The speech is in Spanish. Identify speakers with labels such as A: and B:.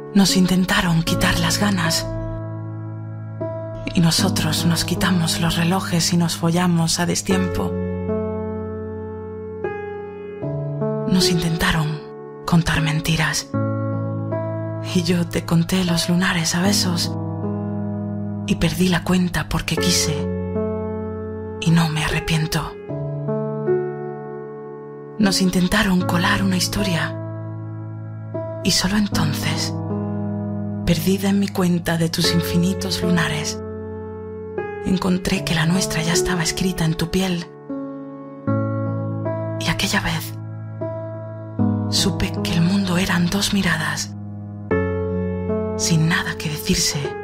A: Nos intentaron quitar las ganas y nosotros nos quitamos los relojes y nos follamos a destiempo. Nos intentaron contar mentiras y yo te conté los lunares a besos y perdí la cuenta porque quise y no me arrepiento. Nos intentaron colar una historia y solo entonces, perdida en mi cuenta de tus infinitos lunares, encontré que la nuestra ya estaba escrita en tu piel. Y aquella vez supe que el mundo eran dos miradas, sin nada que decirse,